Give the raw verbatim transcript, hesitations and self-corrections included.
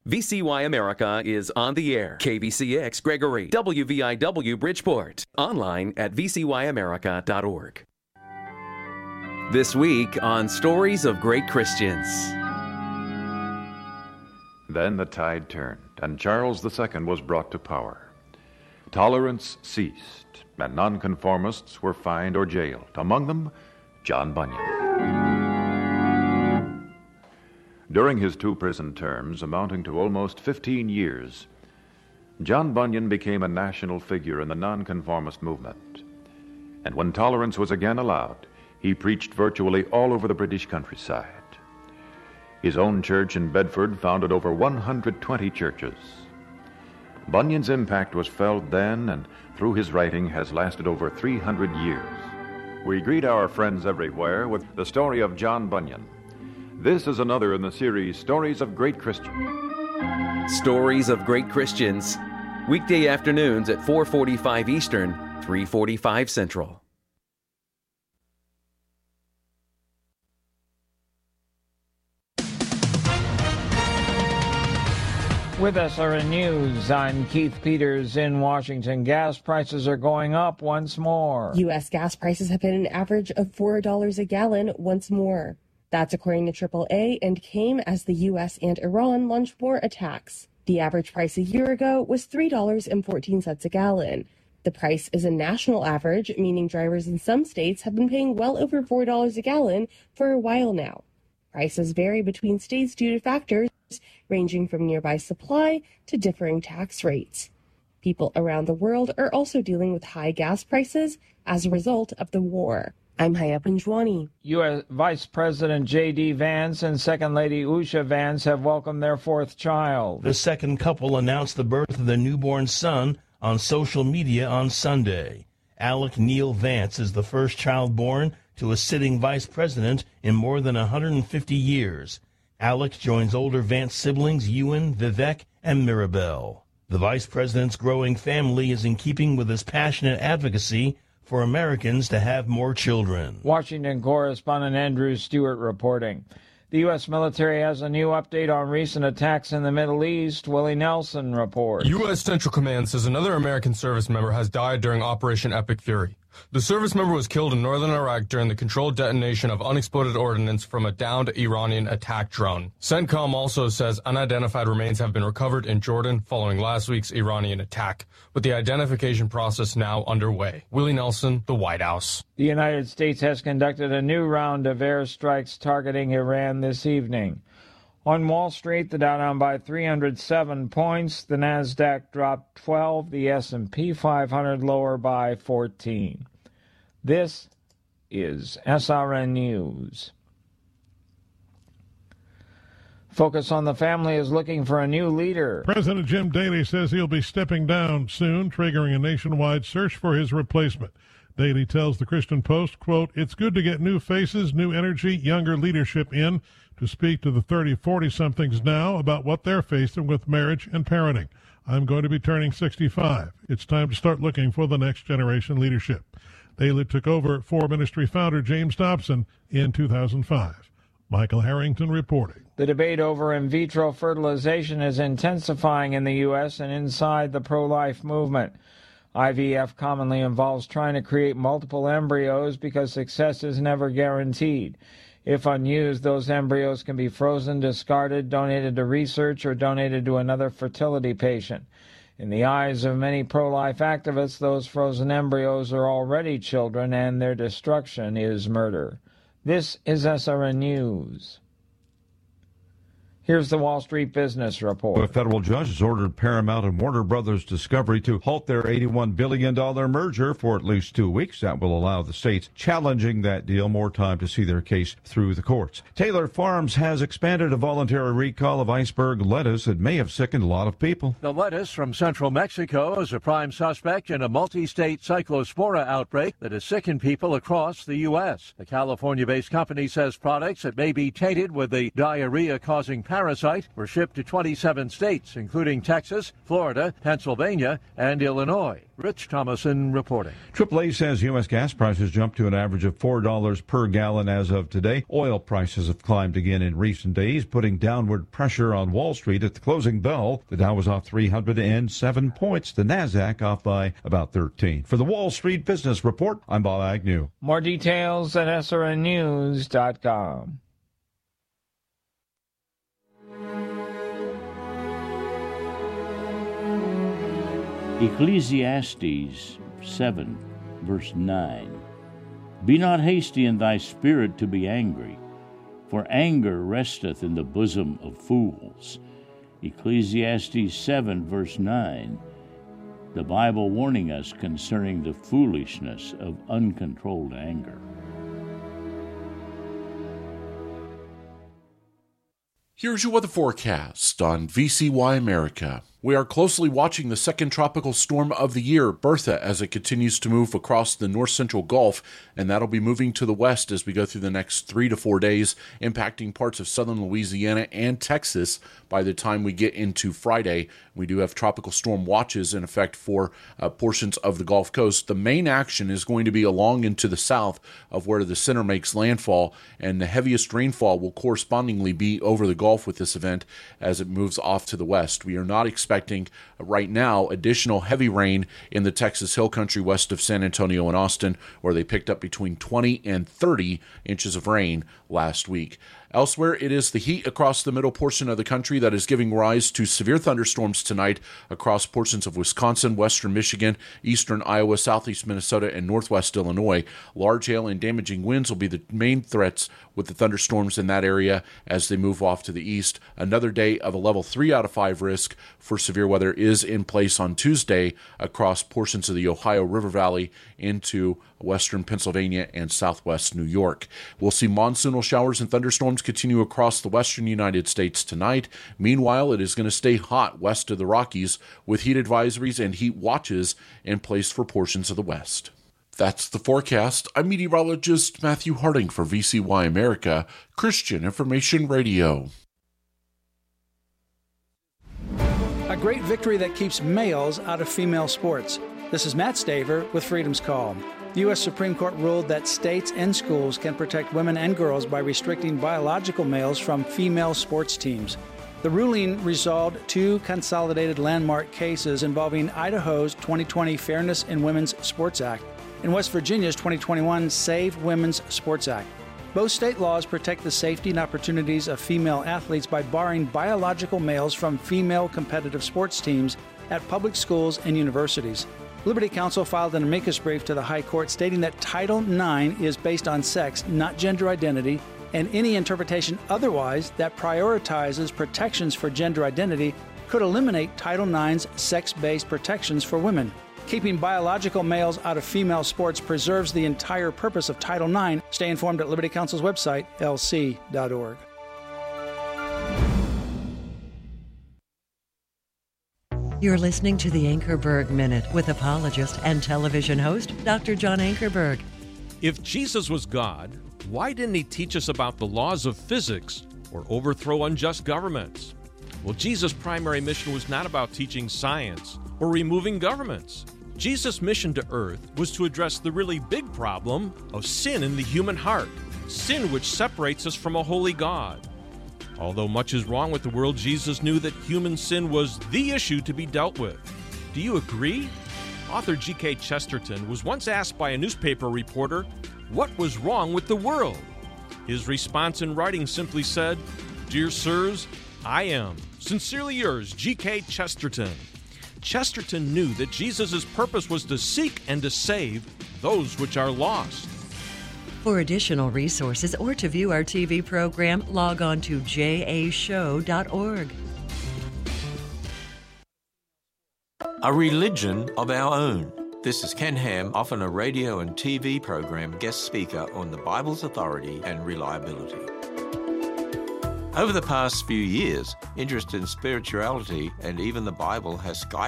V C Y America is on the air. K B C X Gregory, W V I W Bridgeport. Online at v c y america dot org. This week on Stories of Great Christians. Then the tide turned, and Charles the Second was brought to power. Tolerance ceased, and nonconformists were fined or jailed, among them John Bunyan. During his two prison terms, amounting to almost fifteen years, John Bunyan became a national figure in the nonconformist movement. And when tolerance was again allowed, he preached virtually all over the British countryside. His own church in Bedford founded over one hundred twenty churches. Bunyan's impact was felt then, and through his writing has lasted over three hundred years. We greet our friends everywhere with the story of John Bunyan. This is another in the series Stories of Great Christians. Stories of Great Christians. Weekday afternoons at four forty-five Eastern, three forty-five Central. With S R N News, I'm Keith Peters in Washington. Gas prices are going up once more. U S gas prices have hit an average of four dollars a gallon once more. That's according to triple A and came as the U S and Iran launched more attacks. The average price a year ago was three dollars and fourteen cents a gallon. The price is a national average, meaning drivers in some states have been paying well over four dollars a gallon for a while now. Prices vary between states due to factors ranging from nearby supply to differing tax rates. People around the world are also dealing with high gas prices as a result of the war. I'm Haya Panjwani. U S Vice President J D. Vance and Second Lady Usha Vance have welcomed their fourth child. The second couple announced the birth of their newborn son on social media on Sunday. Alec Neil Vance is the first child born to a sitting vice president in more than one hundred fifty years. Alec joins older Vance siblings Ewan, Vivek, and Mirabelle. The vice president's growing family is in keeping with his passionate advocacy for Americans to have more children. Washington correspondent Andrew Stewart reporting. The U S military has a new update on recent attacks in the Middle East. Willie Nelson reports. U S Central Command says another American service member has died during Operation Epic Fury. The service member was killed in northern Iraq during the controlled detonation of unexploded ordnance from a downed Iranian attack drone. CENTCOM also says unidentified remains have been recovered in Jordan following last week's Iranian attack, with the identification process now underway. Willie Nelson, the White House. The United States has conducted a new round of airstrikes targeting Iran this evening. On Wall Street, the Dow down by three hundred seven points, the Nasdaq dropped twelve, the S and P five hundred lower by fourteen. This is S R N News. Focus on the Family is looking for a new leader. President Jim Daley says he'll be stepping down soon, triggering a nationwide search for his replacement. Daley tells the Christian Post, quote, "It's good to get new faces, new energy, younger leadership in to speak to the thirty, forty-somethings now about what they're facing with marriage and parenting. I'm going to be turning sixty-five. It's time to start looking for the next generation leadership." Daley took over for ministry founder James Dobson in two thousand five. Michael Harrington reporting. The debate over in vitro fertilization is intensifying in the U S and inside the pro-life movement. I V F commonly involves trying to create multiple embryos because success is never guaranteed. If unused, those embryos can be frozen, discarded, donated to research, or donated to another fertility patient. In the eyes of many pro-life activists, those frozen embryos are already children, and their destruction is murder. This is S R N News. Here's the Wall Street Business Report. A federal judge has ordered Paramount and Warner Brothers Discovery to halt their eighty-one billion dollars merger for at least two weeks. That will allow the states challenging that deal more time to see their case through the courts. Taylor Farms has expanded a voluntary recall of iceberg lettuce that may have sickened a lot of people. The lettuce from central Mexico is a prime suspect in a multi-state cyclospora outbreak that has sickened people across the U S. The California-based company says products that may be tainted with the diarrhea-causing pathogen parasite were shipped to twenty-seven states, including Texas, Florida, Pennsylvania, and Illinois. Rich Thomason reporting. triple A says U S gas prices jumped to an average of four dollars per gallon as of today. Oil prices have climbed again in recent days, putting downward pressure on Wall Street. At the closing bell, the Dow was off three hundred seven points. The Nasdaq off by about thirteen. For the Wall Street Business Report, I'm Bob Agnew. More details at S R N news dot com. Ecclesiastes seven, verse nine. Be not hasty in thy spirit to be angry, for anger resteth in the bosom of fools. Ecclesiastes seven, verse nine. The Bible warning us concerning the foolishness of uncontrolled anger. Here's your weather forecast on V C Y America. We are closely watching the second tropical storm of the year, Bertha, as it continues to move across the north-central Gulf, and that'll be moving to the west as we go through the next three to four days, impacting parts of southern Louisiana and Texas by the time we get into Friday. We do have tropical storm watches in effect for uh, portions of the Gulf Coast. The main action is going to be along into the south of where the center makes landfall, and the heaviest rainfall will correspondingly be over the Gulf with this event as it moves off to the west. We are not expecting expecting right now additional heavy rain in the Texas Hill Country west of San Antonio and Austin, where they picked up between twenty and thirty inches of rain last week. Elsewhere, it is the heat across the middle portion of the country that is giving rise to severe thunderstorms tonight across portions of Wisconsin, western Michigan, eastern Iowa, southeast Minnesota, and northwest Illinois. Large hail and damaging winds will be the main threats with the thunderstorms in that area as they move off to the east. Another day of a level three out of five risk for severe weather is in place on Tuesday across portions of the Ohio River Valley into western Pennsylvania and southwest New York. We'll see monsoonal showers and thunderstorms continue across the western United States tonight. Meanwhile, it is going to stay hot west of the Rockies with heat advisories and heat watches in place for portions of the west. That's the forecast. I'm meteorologist Matthew Harding for V C Y America, Christian Information Radio. A great victory that keeps males out of female sports. This is Matt Staver with Freedom's Call. The U S Supreme Court ruled that states and schools can protect women and girls by restricting biological males from female sports teams. The ruling resolved two consolidated landmark cases involving Idaho's twenty twenty Fairness in Women's Sports Act and West Virginia's twenty twenty-one Save Women's Sports Act. Both state laws protect the safety and opportunities of female athletes by barring biological males from female competitive sports teams at public schools and universities. Liberty Counsel filed an amicus brief to the High Court stating that Title nine is based on sex, not gender identity, and any interpretation otherwise that prioritizes protections for gender identity could eliminate Title nine's sex-based protections for women. Keeping biological males out of female sports preserves the entire purpose of Title nine. Stay informed at Liberty Counsel's website, L C dot org. You're listening to the Ankerberg Minute with apologist and television host, Doctor John Ankerberg. If Jesus was God, why didn't he teach us about the laws of physics or overthrow unjust governments? Well, Jesus' primary mission was not about teaching science or removing governments. Jesus' mission to earth was to address the really big problem of sin in the human heart, sin which separates us from a holy God. Although much is wrong with the world, Jesus knew that human sin was the issue to be dealt with. Do you agree? Author G K Chesterton was once asked by a newspaper reporter what was wrong with the world. His response in writing simply said, "Dear sirs, I am. Sincerely yours, G K Chesterton." Chesterton knew that Jesus' purpose was to seek and to save those which are lost. For additional resources or to view our T V program, log on to j a show dot org. A religion of our own. This is Ken Ham, often a radio and T V program guest speaker on the Bible's authority and reliability. Over the past few years, interest in spirituality and even the Bible has skyrocketed.